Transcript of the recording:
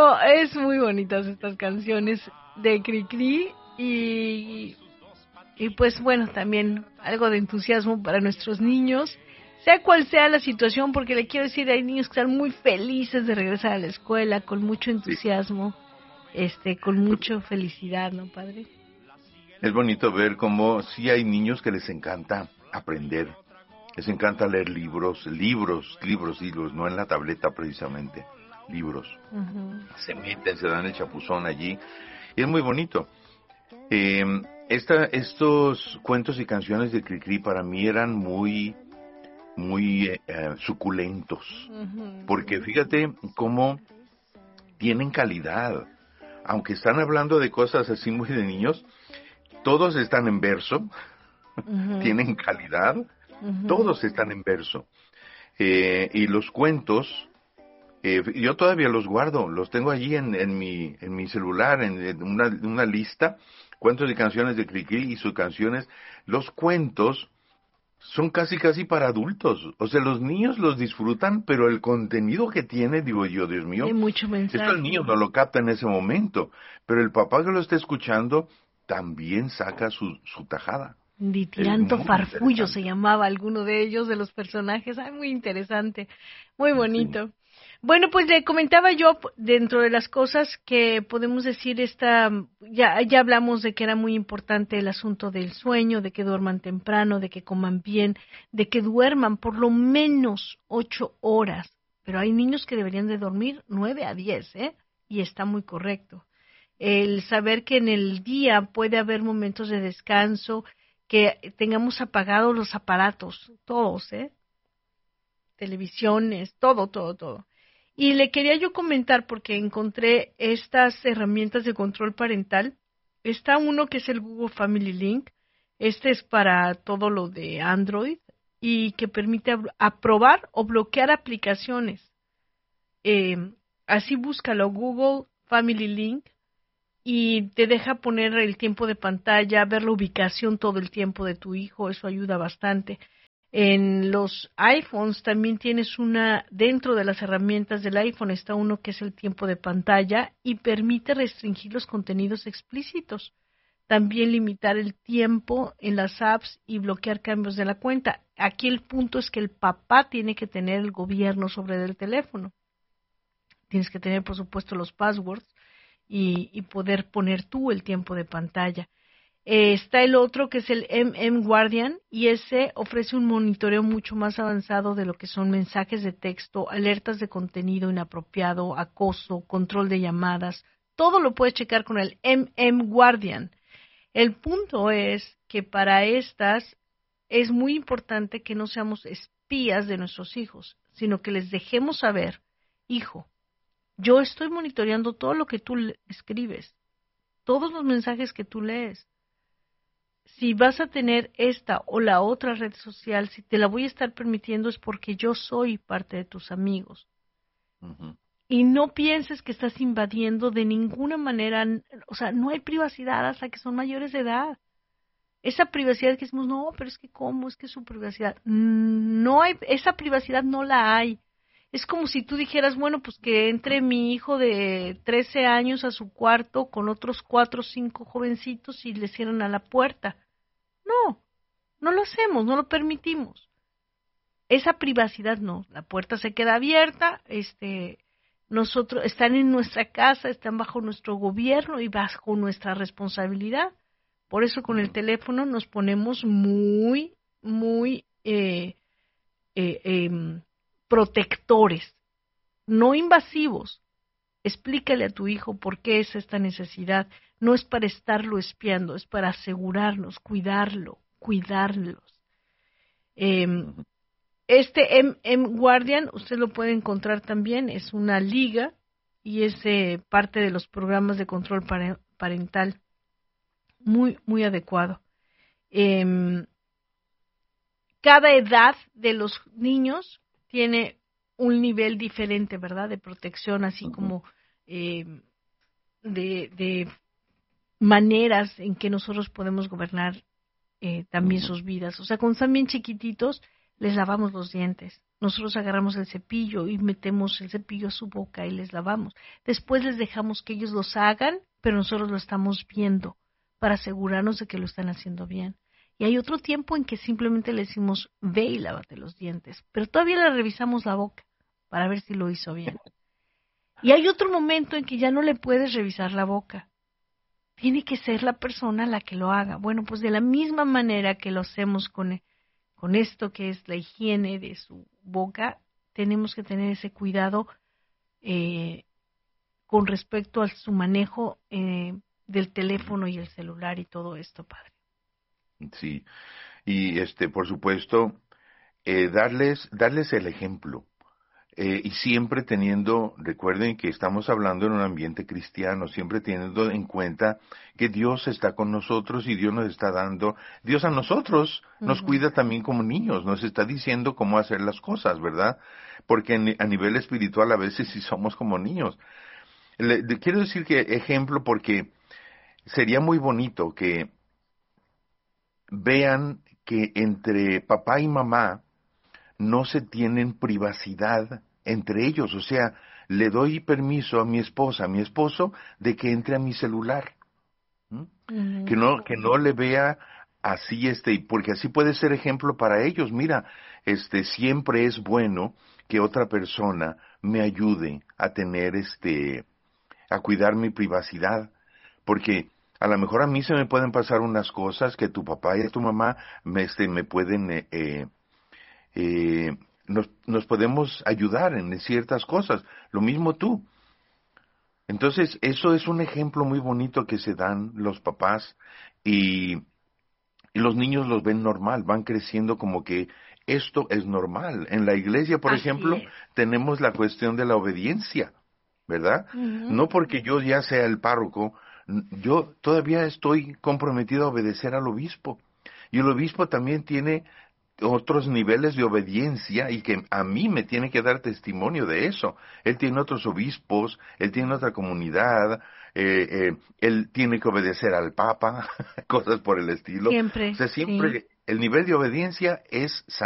No, es muy bonitas estas canciones de Cricri y pues bueno, también algo de entusiasmo para nuestros niños, sea cual sea la situación, porque le quiero decir, hay niños que están muy felices de regresar a la escuela, con mucho Sí. entusiasmo, con mucha felicidad, ¿no, padre? Es bonito ver cómo sí hay niños que les encanta aprender, les encanta leer libros, no en la tableta precisamente, libros. Uh-huh. Se meten, se dan el chapuzón allí, y es muy bonito. Eh, estos cuentos y canciones de Cricri para mí eran muy suculentos, Uh-huh. porque fíjate cómo tienen calidad, aunque están hablando de cosas así muy de niños, todos están en verso, Uh-huh. tienen calidad, Uh-huh. todos están en verso. Y los cuentos, yo todavía los guardo, los tengo allí en mi celular, en una lista, cuentos y canciones de Cricri y sus canciones. Los cuentos son casi para adultos, o sea, los niños los disfrutan, pero el contenido que tiene, digo yo, Dios Hay mío, mucho esto el mensaje, niño ¿no? no lo capta en ese momento, pero el papá que lo está escuchando también saca su tajada. Es Ditiranto muy Farfullo se interesante. llamaba alguno de ellos, de los personajes. Ay, muy interesante, muy Sí. bonito. Bueno, pues le comentaba yo, dentro de las cosas que podemos decir, ya hablamos de que era muy importante el asunto del sueño, de que duerman temprano, de que coman bien, de que duerman por lo menos 8 horas. Pero hay niños que deberían de dormir 9 a 10, ¿eh? Y está muy correcto. El saber que en el día puede haber momentos de descanso, que tengamos apagados los aparatos, todos, televisiones, todo. Y le quería yo comentar, porque encontré estas herramientas de control parental. Está uno que es el Google Family Link. Este es para todo lo de Android y que permite aprobar o bloquear aplicaciones. Eh, Así búscalo, Google Family Link, y te deja poner el tiempo de pantalla, ver la ubicación todo el tiempo de tu hijo. Eso ayuda bastante. En los iPhones también tienes dentro de las herramientas del iPhone está uno que es el tiempo de pantalla y permite restringir los contenidos explícitos. También limitar el tiempo en las apps y bloquear cambios de la cuenta. Aquí el punto es que el papá tiene que tener el gobierno sobre el teléfono. Tienes que tener, por supuesto, los passwords y poder poner tú el tiempo de pantalla. Está el otro que es el Guardian, y ese ofrece un monitoreo mucho más avanzado de lo que son mensajes de texto, alertas de contenido inapropiado, acoso, control de llamadas. Todo lo puedes checar con el Guardian. El punto es que para estas es muy importante que no seamos espías de nuestros hijos, sino que les dejemos saber: hijo, yo estoy monitoreando todo lo que tú escribes, todos los mensajes que tú lees. Si vas a tener esta o la otra red social, si te la voy a estar permitiendo, es porque yo soy parte de tus amigos. Uh-huh. Y no pienses que estás invadiendo de ninguna manera, o sea, no hay privacidad hasta que son mayores de edad. Esa privacidad que decimos, no, pero es que ¿cómo? Es que es su privacidad. No hay, esa privacidad no la hay. Es como si tú dijeras, bueno, pues que entre mi hijo de 13 años a su cuarto con otros 4 o 5 jovencitos y le cierran a la puerta. No, no lo hacemos, no lo permitimos. Esa privacidad no, la puerta se queda abierta, nosotros están en nuestra casa, están bajo nuestro gobierno y bajo nuestra responsabilidad. Por eso con el Uh-huh. teléfono nos ponemos muy protectores, no invasivos. Explícale a tu hijo por qué es esta necesidad. No es para estarlo espiando, es para asegurarnos, cuidarlos. Eh, Uh-huh. Este Guardian, usted lo puede encontrar también, es una liga y es parte de los programas de control parental, muy adecuado. Eh, Cada edad de los niños tiene un nivel diferente, ¿verdad?, de protección, así Uh-huh. como eh, de maneras en que nosotros podemos gobernar también Uh-huh. sus vidas. O sea, cuando están bien chiquititos, les lavamos los dientes. nosotros agarramos el cepillo y metemos el cepillo a su boca y les lavamos. Después les dejamos que ellos los hagan, pero nosotros lo estamos viendo para asegurarnos de que lo están haciendo bien. Y hay otro tiempo en que simplemente le decimos, ve y lávate los dientes, pero todavía le revisamos la boca para ver si lo hizo bien. Y hay otro momento en que ya no le puedes revisar la boca. Tiene que ser la persona la que lo haga. Bueno, pues de la misma manera que lo hacemos con esto que es la higiene de su boca, tenemos que tener ese cuidado con respecto a su manejo del teléfono y el celular y todo esto, padre. Sí, y por supuesto, darles el ejemplo. Y siempre teniendo, recuerden que estamos hablando en un ambiente cristiano, siempre teniendo en cuenta que Dios está con nosotros y Dios nos está dando, Dios a nosotros nos cuida también como niños, nos está diciendo cómo hacer las cosas, ¿verdad? Porque a nivel espiritual a veces sí somos como niños. Quiero decir que ejemplo porque sería muy bonito que vean que entre papá y mamá no se tienen privacidad entre ellos, o sea, le doy permiso a mi esposa, a mi esposo, de que entre a mi celular, que no le vea así, porque así puede ser ejemplo para ellos. Mira, siempre es bueno que otra persona me ayude a tener, a cuidar mi privacidad, porque a lo mejor a mí se me pueden pasar unas cosas que tu papá y tu mamá me pueden nos podemos ayudar en ciertas cosas. Lo mismo tú. Entonces, eso es un ejemplo muy bonito que se dan los papás y los niños los ven normal, van creciendo como que esto es normal. En la iglesia, por Así ejemplo, es. tenemos la cuestión de la obediencia, ¿verdad? No porque yo ya sea el párroco, yo todavía estoy comprometido a obedecer al obispo. Y el obispo también tiene otros niveles de obediencia y que a mí me tiene que dar testimonio de eso. Él tiene otros obispos, él tiene otra comunidad, él tiene que obedecer al Papa, cosas por el estilo. O Siempre, sea, sí. siempre el nivel de obediencia es